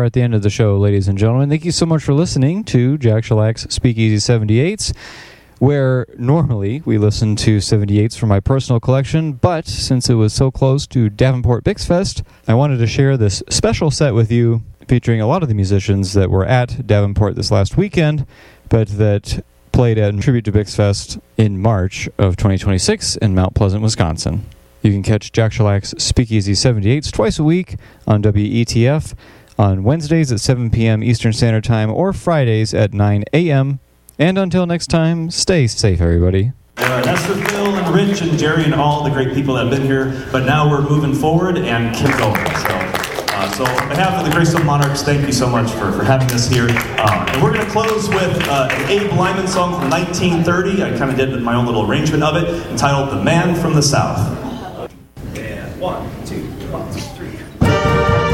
at the end of the show, ladies and gentlemen. Thank you so much for listening to Jack Shellack's Speakeasy 78s, where normally we listen to 78s from my personal collection, but since it was so close to Davenport Bixfest, I wanted to share this special set with you featuring a lot of the musicians that were at Davenport this last weekend, but that played at Tribute to Bixfest in March of 2026 in Mount Pleasant, Wisconsin. You can catch Jack Shellack's Speakeasy 78s twice a week on WETF on Wednesdays at 7 p.m. Eastern Standard Time or Fridays at 9 a.m. And until next time, stay safe, everybody. That's for Phil and Rich and Jerry and all the great people that have been here. But now we're moving forward and keep going. So on behalf of the Graceful Monarchs, thank you so much for having us here. And we're going to close with an Abe Lyman song from 1930. I kind of did my own little arrangement of it, entitled The Man from the South. And 1, 2, 1, 2, 3.